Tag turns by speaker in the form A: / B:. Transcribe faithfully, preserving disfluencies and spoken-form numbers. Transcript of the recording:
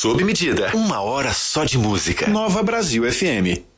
A: sob medida. Uma hora só de música. Nova Brasil F M.